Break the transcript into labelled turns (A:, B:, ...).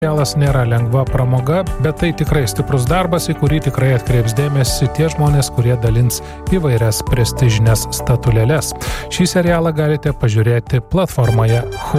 A: Serialas nėra lengva pramoga, bet tai tikrai stiprus darbas, į kurį tikrai atkreips dėmesį tie žmonės, kurie dalins įvairias prestižines statulėles. Šį serialą galite pažiūrėti platformoje Hulu.